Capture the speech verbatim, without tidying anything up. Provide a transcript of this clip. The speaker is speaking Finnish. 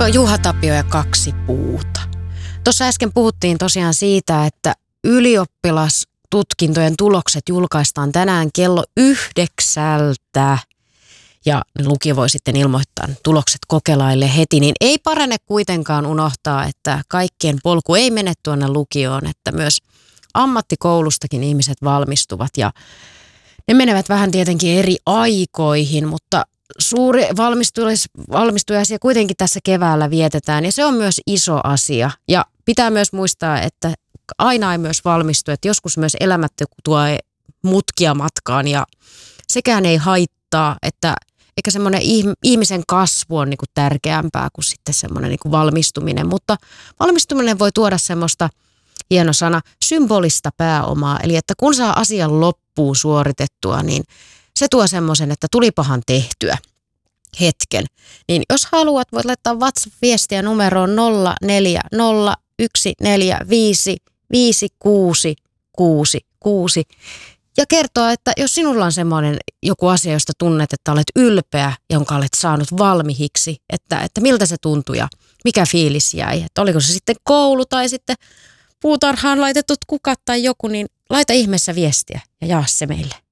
Juha Tapio ja kaksi puuta. Tuossa äsken puhuttiin tosiaan siitä, että ylioppilastutkintojen tulokset julkaistaan tänään kello yhdeksältä. Ja lukio voi sitten ilmoittaa tulokset kokelaille heti, niin ei parane kuitenkaan unohtaa, että kaikkien polku ei mene tuonne lukioon, että myös ammattikoulustakin ihmiset valmistuvat ja ne menevät vähän tietenkin eri aikoihin, mutta suuri valmistujaisia kuitenkin tässä keväällä vietetään ja se on myös iso asia ja pitää myös muistaa, että aina ei myös valmistu, että joskus myös elämättä tuo mutkia matkaan ja sekään ei haittaa, että eikä semmoinen ihmisen kasvu on niinku tärkeämpää kuin sitten semmoinen niinku valmistuminen, mutta valmistuminen voi tuoda semmoista, hieno sana, symbolista pääomaa, eli että kun saa asian loppuun suoritettua, niin se tuo semmoisen, että tulipahan tehtyä hetken. Niin jos haluat, voit laittaa WhatsApp-viestiä numeroon nolla neljä nolla yksi neljä viisi viisi kuusi kuusi kuusi ja kertoa, että jos sinulla on semmoinen joku asia, josta tunnet, että olet ylpeä, jonka olet saanut valmiiksi, että, että miltä se tuntui ja mikä fiilis jäi. Että oliko se sitten koulu tai sitten puutarhaan laitetut kukat tai joku, niin laita ihmeessä viestiä ja jaa se meille.